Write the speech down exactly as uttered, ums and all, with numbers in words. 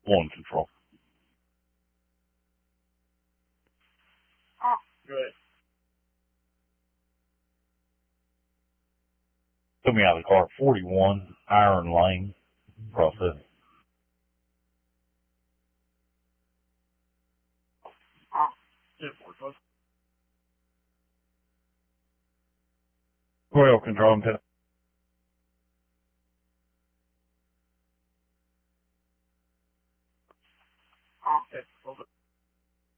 One control. Good. Took me out of the car. forty-one Iron Lane. Process. Ten four, close. twelve control.